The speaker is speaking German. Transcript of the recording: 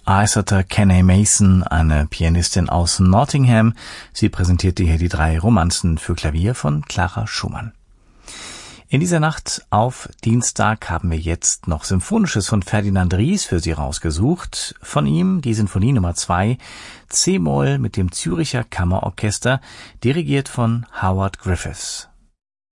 äußerte Kenny Mason, eine Pianistin aus Nottingham. Sie präsentierte hier die 3 Romanzen für Klavier von Clara Schumann. In dieser Nacht auf Dienstag haben wir jetzt noch Symphonisches von Ferdinand Ries für Sie rausgesucht. Von ihm die Sinfonie Nummer 2, C-Moll mit dem Zürcher Kammerorchester, dirigiert von Howard Griffiths.